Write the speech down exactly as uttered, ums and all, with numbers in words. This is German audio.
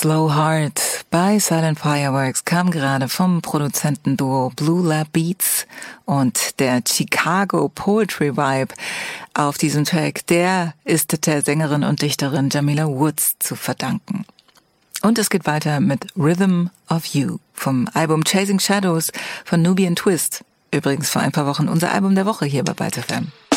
Slow Heart bei Silent Fireworks kam gerade vom Produzentenduo Blue Lab Beats und der Chicago Poetry Vibe auf diesem Track, der ist der Sängerin und Dichterin Jamila Woods zu verdanken. Und es geht weiter mit Rhythm of You vom Album Chasing Shadows von Nubian Twist. Übrigens vor ein paar Wochen unser Album der Woche hier bei Byte F M.